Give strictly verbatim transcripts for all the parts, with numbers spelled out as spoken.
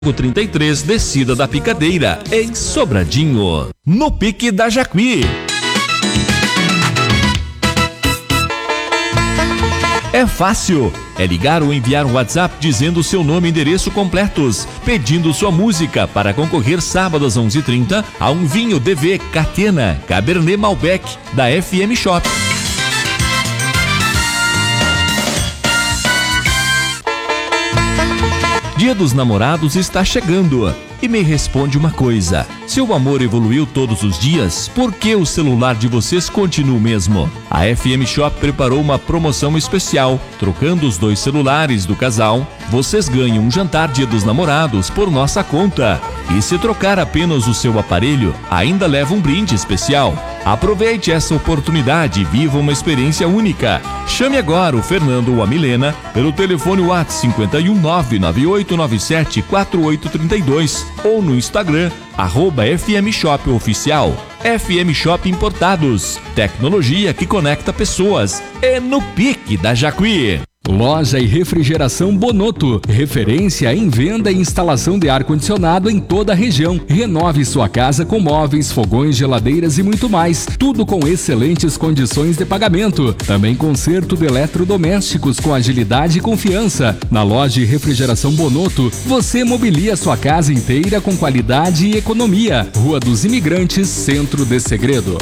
trinta e três, descida da Picadeira, em Sobradinho. No Pique da Jacuí. É fácil, é ligar ou enviar um WhatsApp dizendo seu nome e endereço completos, pedindo sua música para concorrer sábado às onze e trinta a um vinho D V Catena Cabernet Malbec da F M Shop. Dia dos Namorados está chegando. E me responde uma coisa: se o amor evoluiu todos os dias, por que o celular de vocês continua o mesmo? A F M Shop preparou uma promoção especial. Trocando os dois celulares do casal, vocês ganham um jantar Dia dos Namorados por nossa conta. E se trocar apenas o seu aparelho, ainda leva um brinde especial. Aproveite essa oportunidade e viva uma experiência única. Chame agora o Fernando ou a Milena pelo telefone WhatsApp cinco um nove nove oito nove sete quatro oito três dois ou no Instagram, arroba F M Shop Oficial. F M Shop Importados, tecnologia que conecta pessoas. É no Pique da Jacuí. Loja e Refrigeração Bonotto, referência em venda e instalação de ar-condicionado em toda a região. Renove sua casa com móveis, fogões, geladeiras e muito mais. Tudo com excelentes condições de pagamento. Também conserto de eletrodomésticos com agilidade e confiança. Na Loja e Refrigeração Bonotto, você mobilia sua casa inteira com qualidade e economia. Rua dos Imigrantes, Centro de Segredo.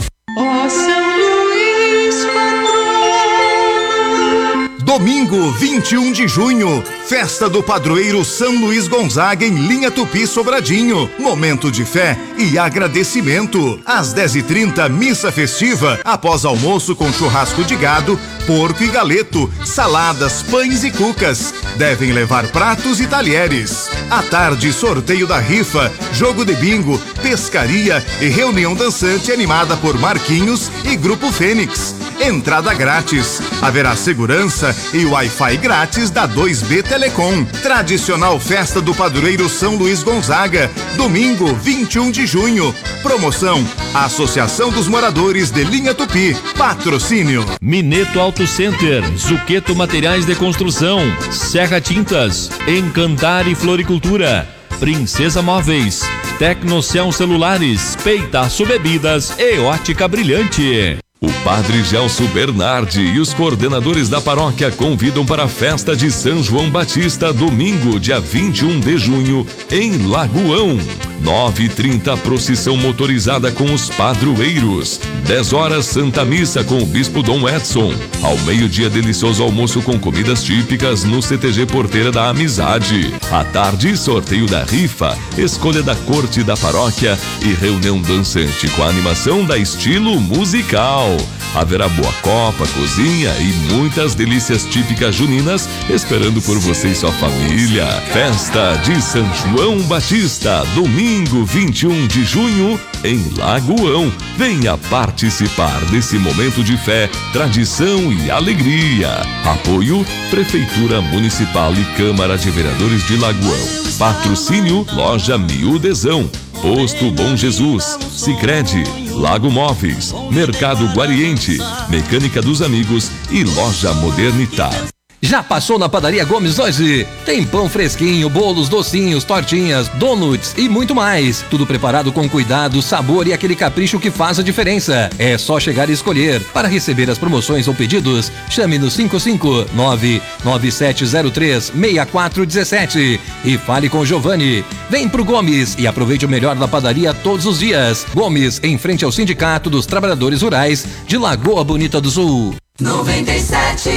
Domingo, vinte e um de junho, festa do padroeiro São Luís Gonzaga em Linha Tupi Sobradinho. Momento de fé e agradecimento. Às dez e trinta, missa festiva, após almoço com churrasco de gado, porco e galeto, saladas, pães e cucas. Devem levar pratos e talheres. À tarde, sorteio da rifa, jogo de bingo, pescaria e reunião dançante animada por Marquinhos e Grupo Fênix. Entrada grátis. Haverá segurança e Wi-Fi grátis da dois B Telecom. Tradicional festa do padroeiro São Luís Gonzaga. Domingo, vinte e um de junho. Promoção: Associação dos Moradores de Linha Tupi. Patrocínio: Mineto Auto Center, Zuqueto Materiais de Construção, Serra Tintas, Encantar e Floricultura, Princesa Móveis, Tecnocel Celulares, Peitaço Bebidas e Ótica Brilhante. O Padre Gelson Bernardi e os coordenadores da paróquia convidam para a festa de São João Batista, domingo, dia vinte e um de junho, em Lagoão. nove e trinta, procissão motorizada com os padroeiros. dez horas, Santa Missa com o Bispo Dom Edson. Ao meio-dia, delicioso almoço com comidas típicas no C T G Porteira da Amizade. À tarde, sorteio da rifa, escolha da corte da paróquia e reunião dançante com a animação da Estilo Musical. Haverá boa copa, cozinha e muitas delícias típicas juninas esperando por você e sua família. Festa de São João Batista, domingo vinte e um de junho, em Lagoão. Venha participar desse momento de fé, tradição e alegria. Apoio: Prefeitura Municipal e Câmara de Vereadores de Lagoão. Patrocínio: Loja Miudezão, Posto Bom Jesus, Sicredi, Lago Móveis, Mercado Guariente, Mecânica dos Amigos e Loja Modernitar. Já passou na Padaria Gomes hoje? Tem pão fresquinho, bolos, docinhos, tortinhas, donuts e muito mais. Tudo preparado com cuidado, sabor e aquele capricho que faz a diferença. É só chegar e escolher. Para receber as promoções ou pedidos, chame no cinco cinco nove nove sete zero três seis quatro um sete e fale com Giovanni. Vem pro Gomes e aproveite o melhor da padaria todos os dias. Gomes, em frente ao Sindicato dos Trabalhadores Rurais de Lagoa Bonita do Sul. noventa e sete.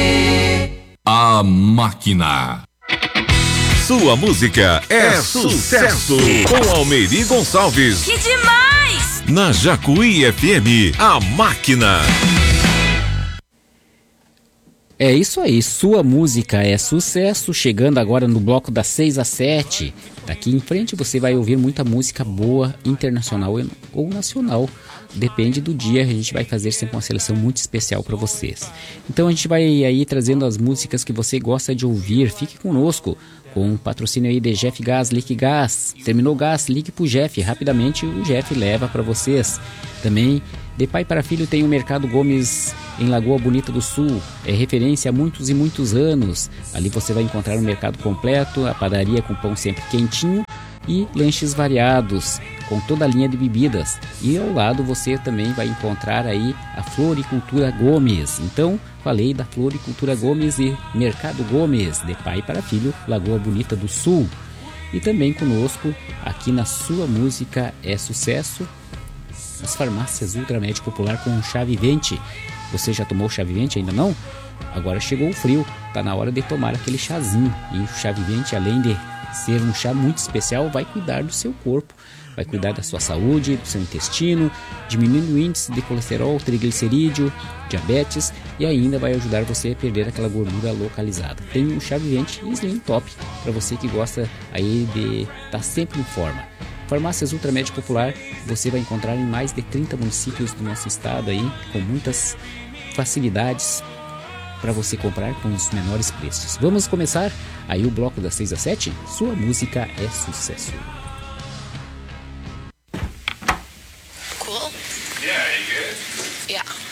A Máquina. Sua música é, é sucesso. Com Almeiri Gonçalves. Que demais! Na Jacuí F M, A Máquina. É isso aí, sua música é sucesso, chegando agora no bloco das seis às sete. Daqui em frente você vai ouvir muita música boa, internacional ou nacional. Depende do dia, a gente vai fazer sempre uma seleção muito especial para vocês. Então a gente vai aí trazendo as músicas que você gosta de ouvir. Fique conosco com o patrocínio aí de Jeff Gás, Lique Gás. Terminou o gás, ligue pro Jeff, rapidamente o Jeff leva para vocês. Também, de pai para filho, tem o Mercado Gomes em Lagoa Bonita do Sul, é referência há muitos e muitos anos. Ali você vai encontrar um mercado completo, a padaria com pão sempre quentinho e lanches variados, com toda a linha de bebidas. E ao lado você também vai encontrar aí a Floricultura Gomes. Então, falei da Floricultura Gomes e Mercado Gomes, de pai para filho, Lagoa Bonita do Sul. E também conosco, aqui na Sua Música é Sucesso, as farmácias Ultramed Popular com chá vivente. Você já tomou chá vivente? Ainda não? Agora chegou o frio, tá na hora de tomar aquele chazinho. E o chá vivente, além de ser um chá muito especial, vai cuidar do seu corpo, vai cuidar da sua saúde, do seu intestino, diminuindo o índice de colesterol, triglicerídeo, diabetes e ainda vai ajudar você a perder aquela gordura localizada. Tem um chá vivente Slim Top para você que gosta aí de estar tá sempre em forma. Farmácias Ultramed Popular você vai encontrar em mais de trinta municípios do nosso estado aí, com muitas facilidades para você comprar com os menores preços. Vamos começar aí o bloco das seis às sete? Sua Música é Sucesso. Cool? Yeah, you good? Yeah.